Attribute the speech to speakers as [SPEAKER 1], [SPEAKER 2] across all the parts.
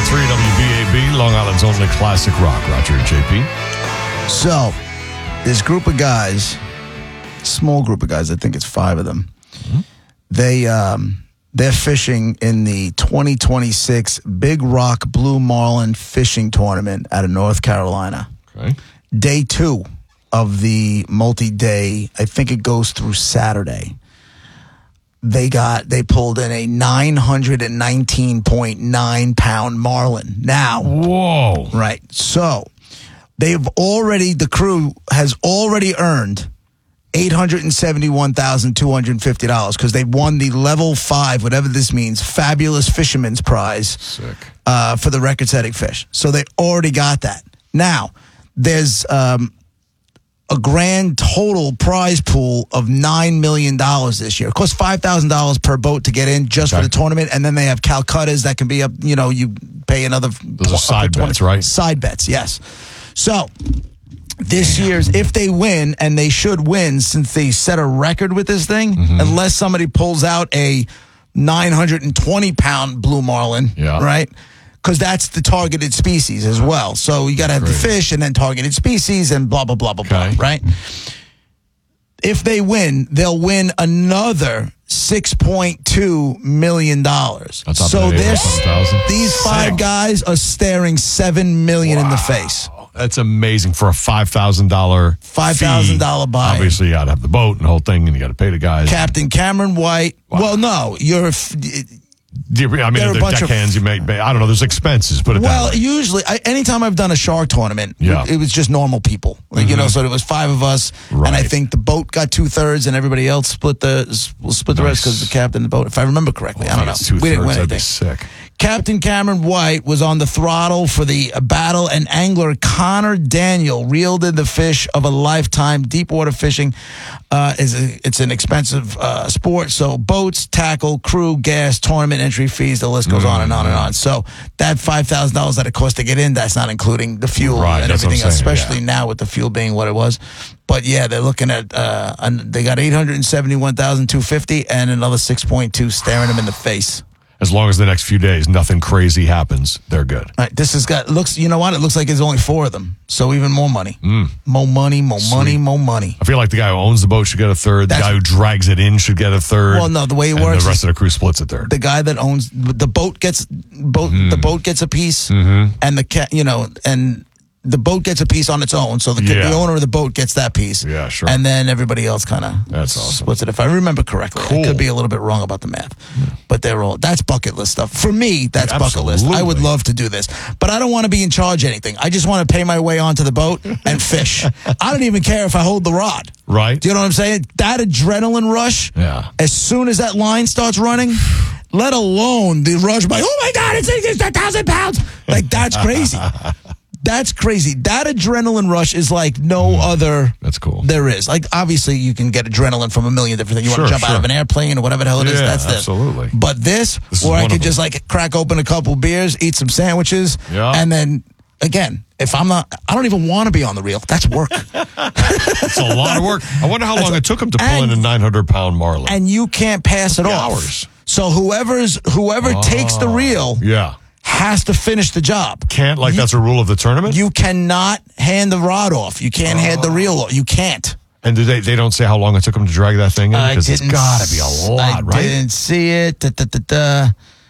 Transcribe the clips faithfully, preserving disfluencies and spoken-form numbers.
[SPEAKER 1] point three W B A B, Long Island's only classic rock. Roger and J P.
[SPEAKER 2] So, this group of guys, small group of guys, I think it's five of them, mm-hmm. they, um, they're fishing in the twenty twenty-six Big Rock Blue Marlin Fishing Tournament out of North Carolina.
[SPEAKER 1] Okay.
[SPEAKER 2] Day two of the multi-day, I think it goes through Saturday. They got, they pulled in a nine hundred nineteen point nine pound marlin. Now,
[SPEAKER 1] whoa.
[SPEAKER 2] Right. So, they've already, the crew has already earned eight hundred seventy-one thousand two hundred fifty dollars because they won the level five, whatever this means, Fabulous Fisherman's Prize.
[SPEAKER 1] Sick.
[SPEAKER 2] Uh, for the record-setting fish. So they already got that. Now, there's um, a grand total prize pool of nine million dollars this year. It costs five thousand dollars per boat to get in just okay. for the tournament, and then they have Calcuttas that can be up, you know, you pay another.
[SPEAKER 1] Those are side bets, right?
[SPEAKER 2] Side bets, yes. So, this year's, if they win, and they should win since they set a record with this thing, mm-hmm. unless somebody pulls out a nine hundred twenty pound blue marlin,
[SPEAKER 1] yeah.
[SPEAKER 2] right? Because that's the targeted species as well. So you got to have Great. the fish and then targeted species and blah, blah, blah, blah, okay. blah, right? If they win, they'll win another six point two million dollars.
[SPEAKER 1] That's
[SPEAKER 2] so
[SPEAKER 1] this,
[SPEAKER 2] these five Sick. guys are staring seven million dollars wow. in the face.
[SPEAKER 1] That's amazing for a five thousand dollars
[SPEAKER 2] five thousand dollars buy.
[SPEAKER 1] Obviously, you got to have the boat and the whole thing, and you got to pay the guys.
[SPEAKER 2] Captain Cameron White. Wow. Well, no, you're...
[SPEAKER 1] I mean, the deckhands you make, I don't know, there's expenses, put it
[SPEAKER 2] Well,
[SPEAKER 1] that way.
[SPEAKER 2] usually, I, anytime I've done a shark tournament,
[SPEAKER 1] yeah.
[SPEAKER 2] it, it was just normal people. Like, mm-hmm. You know, so there was five of us,
[SPEAKER 1] right.
[SPEAKER 2] and I think the boat got two-thirds, and everybody else split the split the
[SPEAKER 1] nice.
[SPEAKER 2] rest because the captain of the boat, if I remember correctly.
[SPEAKER 1] Oh,
[SPEAKER 2] I don't know. We didn't win anything.
[SPEAKER 1] Sick.
[SPEAKER 2] Captain Cameron White was on the throttle for the battle, and angler Connor Daniel reeled in the fish of a lifetime. Deep water fishing uh, is a, it's an expensive uh, sport, so boats, tackle, crew, gas, tournament entry fees, the list goes mm-hmm. on and on and on. So that five thousand dollars that it costs to get in, that's not including the fuel
[SPEAKER 1] right,
[SPEAKER 2] and everything else,
[SPEAKER 1] saying,
[SPEAKER 2] especially
[SPEAKER 1] yeah.
[SPEAKER 2] now with the fuel being what it was. But yeah, they're looking at uh, they got eight hundred seventy-one thousand two hundred fifty dollars and another six point two staring them in the face.
[SPEAKER 1] As long as the next few days nothing crazy happens, they're good.
[SPEAKER 2] All right, this has got looks. You know what? It looks like there's only four of them, so even more money,
[SPEAKER 1] mm.
[SPEAKER 2] more money, more
[SPEAKER 1] Sweet.
[SPEAKER 2] money, more money.
[SPEAKER 1] I feel like the guy who owns the boat should get a third.
[SPEAKER 2] That's,
[SPEAKER 1] the guy who drags it in should get a third.
[SPEAKER 2] Well, no, the way it
[SPEAKER 1] and
[SPEAKER 2] works,
[SPEAKER 1] the rest of the crew splits a third.
[SPEAKER 2] The guy that owns the boat gets boat. Mm. The boat gets a piece,
[SPEAKER 1] mm-hmm.
[SPEAKER 2] and the cat, you know, and. The boat gets a piece on its own, so the,
[SPEAKER 1] yeah.
[SPEAKER 2] the owner of the boat gets that piece.
[SPEAKER 1] Yeah, sure.
[SPEAKER 2] And then everybody else kind of
[SPEAKER 1] That's awesome.
[SPEAKER 2] splits it, if I remember correctly.
[SPEAKER 1] Cool.
[SPEAKER 2] I could be a little bit wrong about the math. Yeah. But they're all, that's bucket list stuff. For me, that's
[SPEAKER 1] yeah,
[SPEAKER 2] bucket list. I would love to do this. But I don't want to be in charge of anything. I just want to pay my way onto the boat and fish. I don't even care if I hold the rod.
[SPEAKER 1] Right.
[SPEAKER 2] Do you know what I'm saying? That adrenaline rush,
[SPEAKER 1] yeah.
[SPEAKER 2] as soon as that line starts running, let alone the rush by, oh my God, it's, it's a thousand pounds. Like, that's crazy. That's crazy. That adrenaline rush is like no mm, other.
[SPEAKER 1] That's cool.
[SPEAKER 2] There is. Like, obviously, you can get adrenaline from a million different things. You
[SPEAKER 1] sure,
[SPEAKER 2] want to jump
[SPEAKER 1] sure.
[SPEAKER 2] out of an airplane or whatever the hell it is.
[SPEAKER 1] Yeah,
[SPEAKER 2] That's this.
[SPEAKER 1] absolutely.
[SPEAKER 2] But this,
[SPEAKER 1] this
[SPEAKER 2] where I could just
[SPEAKER 1] them.
[SPEAKER 2] like crack open a couple beers, eat some sandwiches,
[SPEAKER 1] yeah.
[SPEAKER 2] and then again, if I'm not, I don't even want to be on the reel. That's work.
[SPEAKER 1] It's a lot of work. I wonder how long
[SPEAKER 2] That's
[SPEAKER 1] it took him to pull
[SPEAKER 2] and,
[SPEAKER 1] in a nine hundred pound marlin.
[SPEAKER 2] And you can't pass it off.
[SPEAKER 1] Hours.
[SPEAKER 2] So whoever's whoever
[SPEAKER 1] oh,
[SPEAKER 2] takes the reel,
[SPEAKER 1] yeah.
[SPEAKER 2] has to finish the job.
[SPEAKER 1] Can't, like you, that's a rule of the tournament?
[SPEAKER 2] You cannot hand the rod off. You can't oh. hand the reel off. You can't.
[SPEAKER 1] And do they, they don't say how long it took them to drag that thing in? Because it's got to be a lot,
[SPEAKER 2] I
[SPEAKER 1] right?
[SPEAKER 2] I didn't see it. Da, da, da, da.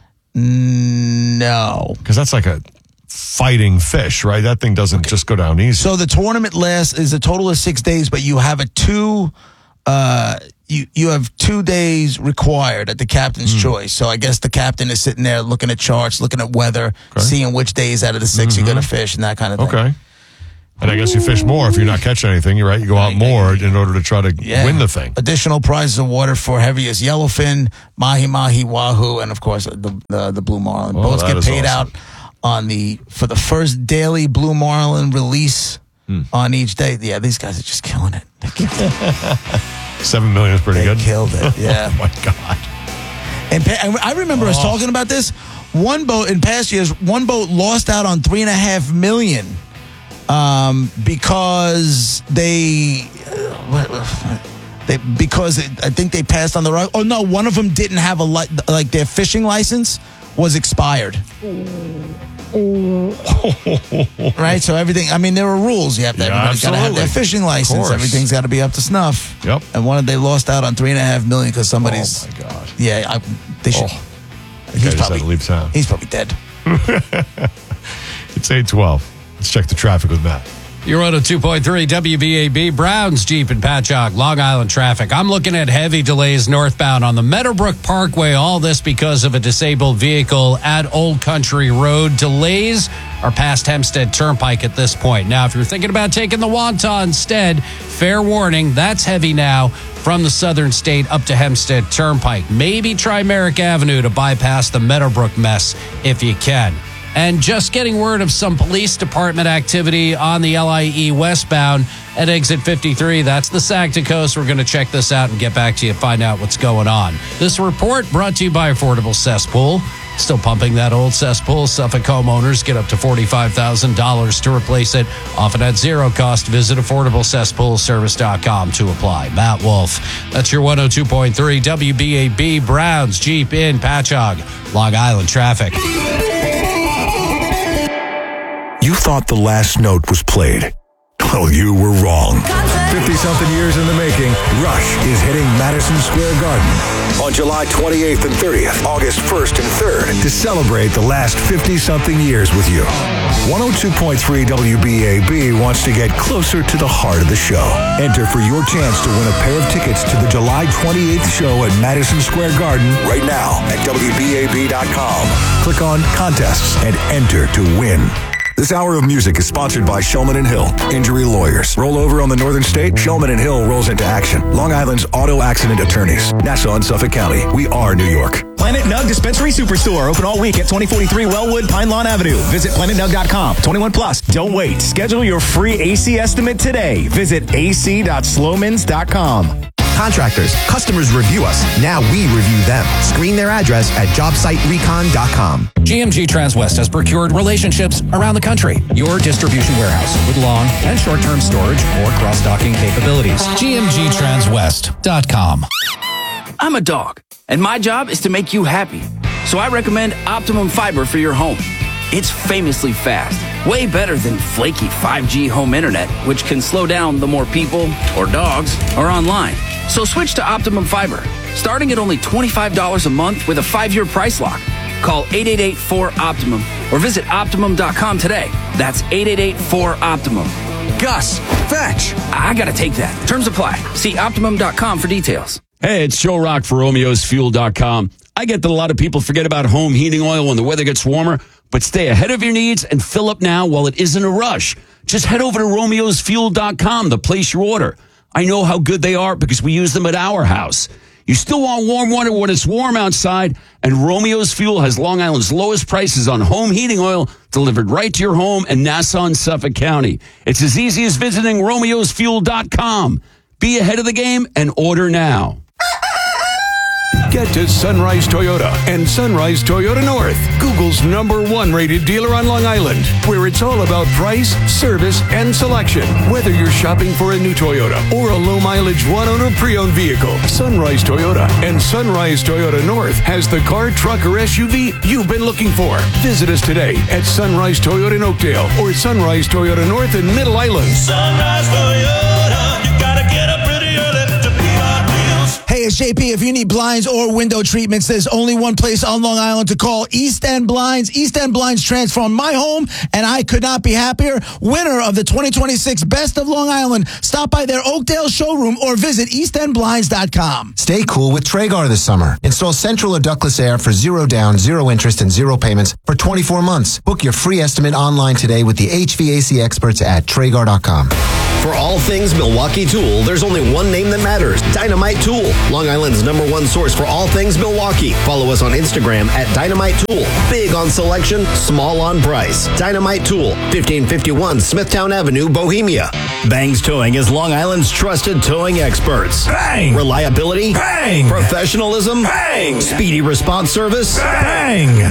[SPEAKER 2] No.
[SPEAKER 1] Because that's like a fighting fish, right? That thing doesn't okay. just go down easy. So
[SPEAKER 2] the tournament lasts is a total of six days, but you have a two... Uh, you you have two days required at the captain's mm. choice. So I guess the captain is sitting there looking at charts, looking at weather, okay. seeing which days out of the six mm-hmm. you're going to fish and that kind of thing.
[SPEAKER 1] Okay. And I guess you fish more if you're not catching anything. You're right. You go out more in order to try to yeah. win the thing.
[SPEAKER 2] Additional prizes awarded for heaviest yellowfin, mahi mahi, wahoo, and of course the the, the blue marlin.
[SPEAKER 1] Well,
[SPEAKER 2] both get paid
[SPEAKER 1] awesome.
[SPEAKER 2] out on the for the first daily blue marlin release hmm. on each day. Yeah, these guys are just killing it. They killed it.
[SPEAKER 1] Seven million is pretty
[SPEAKER 2] they
[SPEAKER 1] good.
[SPEAKER 2] Killed it. Yeah.
[SPEAKER 1] Oh my God.
[SPEAKER 2] And I remember oh. us talking about this. One boat in past years, one boat lost out on three and a half million. Um, because they, uh, they because it, I think they passed on the rock. Oh no, one of them didn't have a li- like their fishing license was expired. Right? So everything, I mean, there are rules. You have to,
[SPEAKER 1] Yeah,
[SPEAKER 2] everybody's got to have their
[SPEAKER 1] absolutely.
[SPEAKER 2] fishing license.
[SPEAKER 1] course.
[SPEAKER 2] Everything's got to be up to snuff.
[SPEAKER 1] Yep.
[SPEAKER 2] And one, they lost out on three and a half million because somebody's.
[SPEAKER 1] Oh, my God.
[SPEAKER 2] Yeah, I, they should.
[SPEAKER 1] Oh.
[SPEAKER 2] He's
[SPEAKER 1] Guy just had
[SPEAKER 2] probably,
[SPEAKER 1] to leave town.
[SPEAKER 2] he's probably dead.
[SPEAKER 1] It's eight twelve. Let's check the traffic with Matt.
[SPEAKER 3] You're on a two point three W B A B. Browns Jeep and Patchogue, Long Island traffic. I'm looking at heavy delays northbound on the Meadowbrook Parkway. All this because of a disabled vehicle at Old Country Road. Delays are past Hempstead Turnpike at this point. Now, if you're thinking about taking the Wantagh instead, fair warning, that's heavy now from the southern state up to Hempstead Turnpike. Maybe try Merrick Avenue to bypass the Meadowbrook mess if you can. And just getting word of some police department activity on the L I E westbound at exit fifty-three. That's the Sagta Coast. We're going to check this out and get back to you, find out what's going on. This report brought to you by Affordable Cesspool. Still pumping that old cesspool. Suffolk homeowners get up to forty-five thousand dollars to replace it, often at zero cost. Visit affordable cesspool service dot com to apply. Matt Wolf. That's your one oh two point three W B A B. Browns Jeep in Patchogue, Long Island traffic.
[SPEAKER 4] You thought the last note was played. Well, you were wrong. fifty-something years in the making, Rush is hitting Madison Square Garden on July twenty-eighth and thirtieth, August first and third, to celebrate the last fifty-something years with you. one oh two point three W B A B wants to get closer to the heart of the show. Enter for your chance to win a pair of tickets to the July twenty-eighth show at Madison Square Garden right now at W B A B dot com. Click on Contests and enter to win. This hour of music is sponsored by Shulman and Hill, injury lawyers. Roll over on the Northern State, Shulman and Hill rolls into action. Long Island's auto accident attorneys. Nassau and Suffolk County. We are New York.
[SPEAKER 5] Planet Nug Dispensary Superstore, open all week at twenty forty-three Wellwood, Pine Lawn Avenue. Visit planet nug dot com. twenty-one plus. Don't wait. Schedule your free A C estimate today. Visit a c dot slowmans dot com.
[SPEAKER 6] Contractors, customers review us. Now we review them. Screen their address at job site recon dot com.
[SPEAKER 7] G M G Transwest has procured relationships around the country. Your distribution warehouse with long and short-term storage or cross-docking capabilities. G M G transwest dot com.
[SPEAKER 8] I'm a dog, and my job is to make you happy. So I recommend Optimum Fiber for your home. It's famously fast, way better than flaky five G home internet, which can slow down the more people or dogs are online. So switch to Optimum Fiber, starting at only twenty-five dollars a month with a five-year price lock. Call eight eight eight four optimum or visit optimum dot com today. That's eight eight eight four optimum. Gus, fetch. I gotta take that. Terms apply. See optimum dot com for details.
[SPEAKER 9] Hey, it's Joe Rock for Romeos Fuel dot com. I get that a lot of people forget about home heating oil when the weather gets warmer, but stay ahead of your needs and fill up now while it isn't a rush. Just head over to Romeos Fuel dot com to place your order. I know how good they are because we use them at our house. You still want warm water when it's warm outside, and Romeo's Fuel has Long Island's lowest prices on home heating oil delivered right to your home in Nassau and Suffolk County. It's as easy as visiting Romeos Fuel dot com. Be ahead of the game and order now.
[SPEAKER 4] Get to Sunrise Toyota and Sunrise Toyota North, Google's number one rated dealer on Long Island, where it's all about price, service, and selection. Whether you're shopping for a new Toyota or a low-mileage one-owner pre-owned vehicle, Sunrise Toyota and Sunrise Toyota North has the car, truck, or S U V you've been looking for. Visit us today at Sunrise Toyota in Oakdale or Sunrise Toyota North in Middle Island.
[SPEAKER 10] Sunrise Toyota, you gotta get up pretty early to be our deals.
[SPEAKER 2] Hey, it's J P. If you need blinds or window treatments, there's only one place on Long Island to call: East End Blinds. East End Blinds transformed my home, and I could not be happier. Winner of the twenty twenty-six Best of Long Island. Stop by their Oakdale showroom or visit east end blinds dot com.
[SPEAKER 6] Stay cool with Traegar this summer. Install central or ductless air for zero down, zero interest, and zero payments for twenty-four months. Book your free estimate online today with the H V A C experts at Traegar dot com.
[SPEAKER 11] For all things Milwaukee Tool, there's only one name that matters: Dynamite Tool. Long Island's number one source for all things Milwaukee. Follow us on Instagram at Dynamite Tool. Big on selection, small on price. Dynamite Tool, fifteen fifty-one Smithtown Avenue, Bohemia. Bangs Towing is Long Island's trusted towing experts. Bang! Reliability? Bang! Professionalism? Bang! Speedy response service? Bang!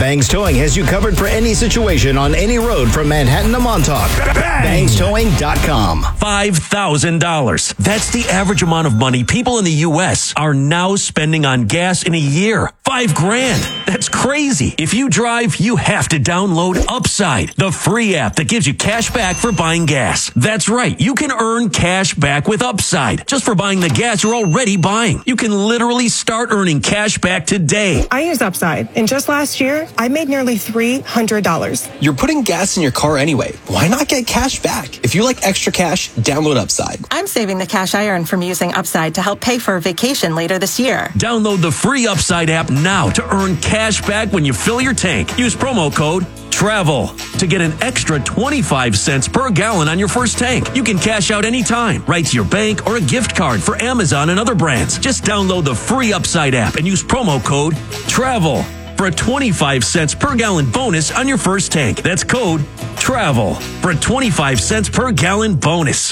[SPEAKER 5] Bangs Towing has you covered for any situation on any road from Manhattan to Montauk. Bangs Towing dot com.
[SPEAKER 12] five thousand dollars. That's the average amount of money people in the U S are now spending on gas in a year. Five grand. That's crazy. If you drive, you have to download Upside, the free app that gives you cash back for buying gas. That's right. You can earn cash back with Upside just for buying the gas you're already buying. You can literally start earning cash back today.
[SPEAKER 13] I use Upside, and just last year, I made nearly three hundred dollars.
[SPEAKER 14] You're putting gas in your car anyway. Why not get cash back? If you like extra cash, download Upside.
[SPEAKER 15] I'm saving the cash I earn from using Upside to help pay for a vacation later this year.
[SPEAKER 12] Download the free Upside app now to earn cash back when you fill your tank. Use promo code TRAVEL to get an extra twenty-five cents per gallon on your first tank. You can cash out anytime, right to your bank or a gift card for Amazon and other brands. Just download the free Upside app and use promo code TRAVEL for a twenty-five cents per gallon bonus on your first tank. That's code TRAVEL for a twenty-five cents per gallon bonus.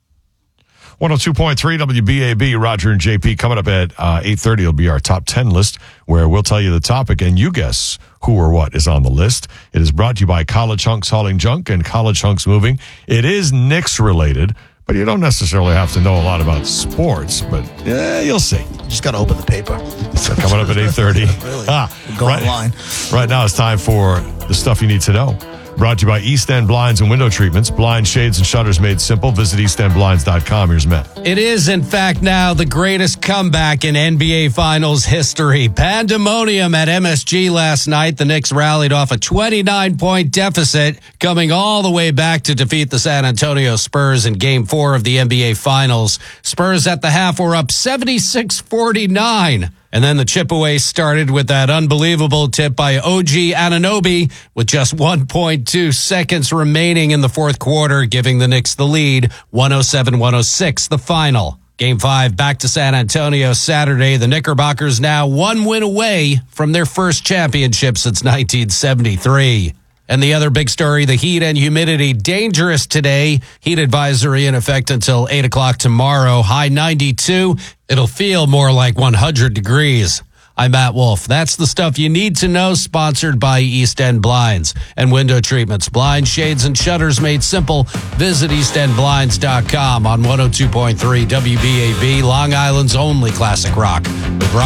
[SPEAKER 1] one oh two point three W B A B, Roger and J P. Coming up at uh, eight thirty will be our top ten list, where we'll tell you the topic and you guess who or what is on the list. It is brought to you by College Hunks Hauling Junk and College Hunks Moving. It is Knicks related, but you don't necessarily have to know a lot about sports, but yeah, you'll see.
[SPEAKER 2] You just got to open the paper.
[SPEAKER 1] So coming up at eight thirty.
[SPEAKER 2] Really?
[SPEAKER 1] Ah,
[SPEAKER 2] Go
[SPEAKER 1] right,
[SPEAKER 2] online.
[SPEAKER 1] Right now it's time for the stuff you need to know. Brought to you by East End Blinds and Window Treatments. Blind shades and shutters made simple. Visit east end blinds dot com. Here's Matt.
[SPEAKER 3] It is, in fact, now the greatest comeback in N B A Finals history. Pandemonium at M S G last night. The Knicks rallied off a twenty-nine point deficit, coming all the way back to defeat the San Antonio Spurs in Game four of the N B A Finals. Spurs at the half were up seventy-six forty-nine. And then the chip away started with that unbelievable tip by O G Anunoby with just one point two seconds remaining in the fourth quarter, giving the Knicks the lead, one oh seven one oh six, the final. Game five back to San Antonio Saturday. The Knickerbockers now one win away from their first championship since nineteen seventy-three. And the other big story, the heat and humidity dangerous today. Heat advisory in effect until eight o'clock tomorrow. High ninety-two. It'll feel more like one hundred degrees. I'm Matt Wolf. That's the stuff you need to know, sponsored by East End Blinds and Window Treatments. Blind shades and shutters made simple. Visit east end blinds dot com on one oh two point three W B A B, Long Island's only classic rock. With Rob